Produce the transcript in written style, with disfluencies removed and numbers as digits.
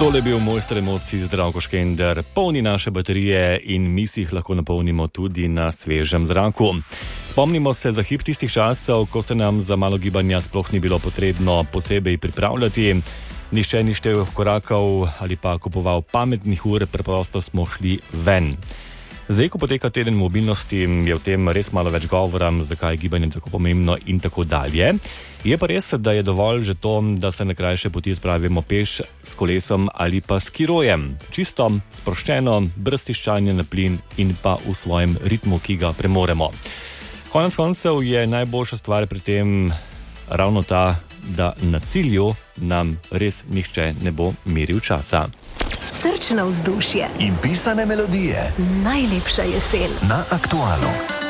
Tole je bil Mojster emocij Zdravko Škender. Polni naše baterije in mi si jih lahko napolnimo tudi na svežem zraku. Spomnimo se za hip tistih časov, ko se nam za malo gibanja sploh ni bilo potrebno posebej pripravljati. Nihče ni štel korakov ali pa kupoval pametnih ur, preprosto smo šli ven. Zdaj, ko poteka teden mobilnosti, je v tem res malo več govora, zakaj je gibanje tako pomembno in tako dalje. Je pa res, da je dovolj že to, da se na krajše poti odpravimo peš, s kolesom ali pa s skirojem. Čisto, sproščeno, brez tiščanja na plin in pa v svojem ritmu, ki ga premoremo. Konec koncev je najboljša stvar pri tem ravno ta, da na cilju nam res nihče ne bo meril časa. Srčno vzdušje in pisane melodije. Najlepša jesen. Na Aktualu.